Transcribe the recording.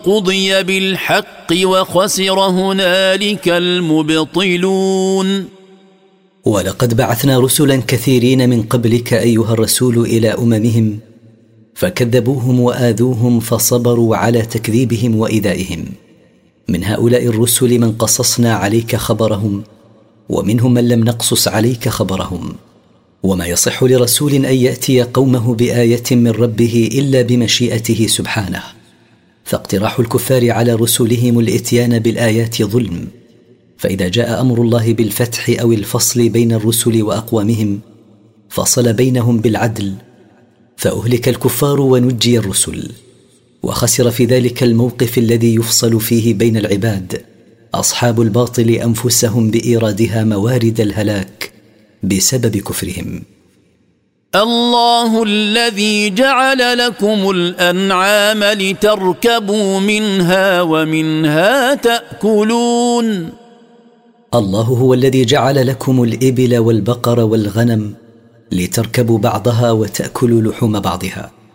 وقضي بالحق وخسر هنالك المبطلون. ولقد بعثنا رسلا كثيرين من قبلك أيها الرسول إلى أممهم فكذبوهم وآذوهم فصبروا على تكذيبهم وإيذائهم. من هؤلاء الرسل من قصصنا عليك خبرهم ومنهم من لم نقصص عليك خبرهم. وما يصح لرسول أن يأتي قومه بآية من ربه إلا بمشيئته سبحانه، فاقتراح الكفار على رسلهم الإتيان بالآيات ظلم. فإذا جاء أمر الله بالفتح أو الفصل بين الرسل وأقوامهم فصل بينهم بالعدل، فأهلك الكفار ونجي الرسل. وخسر في ذلك الموقف الذي يفصل فيه بين العباد أصحاب الباطل أنفسهم بإيرادها موارد الهلاك بسبب كفرهم. الله الذي جعل لكم الأنعام لتركبوا منها ومنها تأكلون. الله هو الذي جعل لكم الإبل والبقر والغنم لتركبوا بعضها وتأكلوا لحوم بعضها.